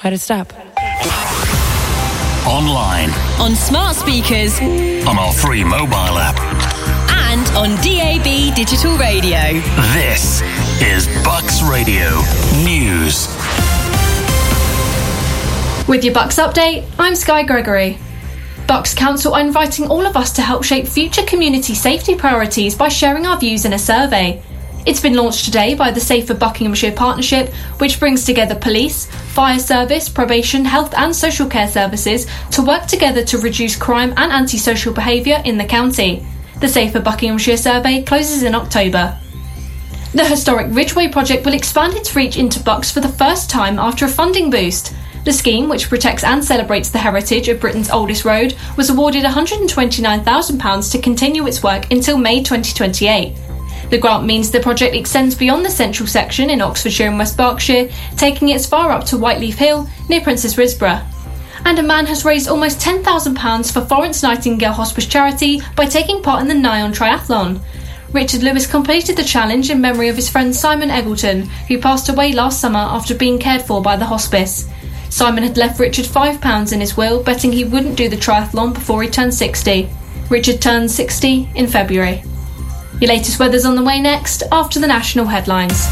Where to stop. Online. On smart speakers. On our free mobile app. And on DAB digital radio. This is Bucks Radio News. With your Bucks update, I'm Sky Gregory. Bucks Council are inviting all of us to help shape future community safety priorities by sharing our views in a survey. It's been launched today by the Safer Buckinghamshire Partnership, which brings together police, fire service, probation, health and social care services to work together to reduce crime and antisocial behaviour in the county. The Safer Buckinghamshire survey closes in October. The historic Ridgeway project will expand its reach into Bucks for the first time after a funding boost. The scheme, which protects and celebrates the heritage of Britain's oldest road, was awarded £129,000 to continue its work until May 2028. The grant means the project extends beyond the central section in Oxfordshire and West Berkshire, taking it as far up to Whiteleaf Hill, near Princess Risborough. And a man has raised almost £10,000 for Florence Nightingale Hospice charity by taking part in the Nyon Triathlon. Richard Lewis completed the challenge in memory of his friend Simon Eggleton, who passed away last summer after being cared for by the hospice. Simon had left Richard £5 in his will, betting he wouldn't do the triathlon before he turned 60. Richard turned 60 in February. Your latest weather's on the way next, after the national headlines.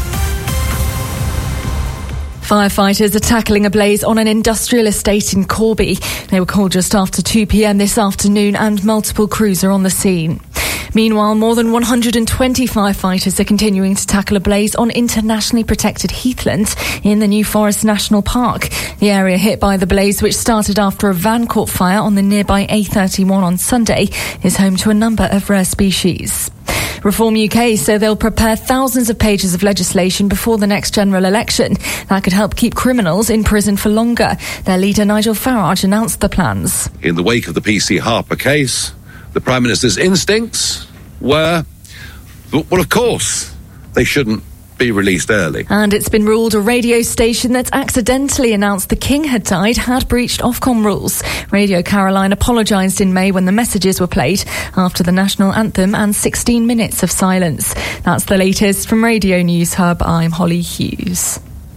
Firefighters are tackling a blaze on an industrial estate in Corby. They were called just after 2 p.m. this afternoon and multiple crews are on the scene. Meanwhile, more than 120 firefighters are continuing to tackle a blaze on internationally protected heathland in the New Forest National Park. The area hit by the blaze, which started after a van caught fire on the nearby A31 on Sunday, is home to a number of rare species. Reform UK say they'll prepare thousands of pages of legislation before the next general election that could help keep criminals in prison for longer. Their leader, Nigel Farage, announced the plans. In the wake of the PC Harper case, the Prime Minister's instincts were, well, of course, they shouldn't be released early. And it's been ruled a radio station that accidentally announced the King had died had breached Ofcom rules. Radio Caroline apologised in May when the messages were played after the national anthem and 16 minutes of silence. That's the latest from Radio News Hub. I'm Holly Hughes.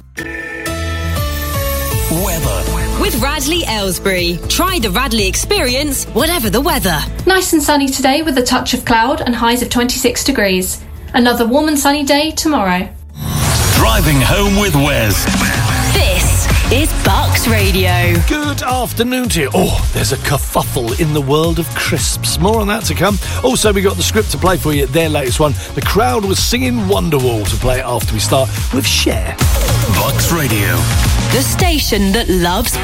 Weather. With Radley Aylesbury. Try the Radley experience, whatever the weather. Nice and sunny today with a touch of cloud and highs of 26 degrees. Another warm and sunny day tomorrow. Driving home with Wes. This is Bucks Radio. Good afternoon to you. Oh, there's a kerfuffle in the world of crisps. More on that to come. Also, we got the script to play for you, their latest one. The crowd was singing Wonderwall to play it after we start with Cher. Bucks Radio. The station that loves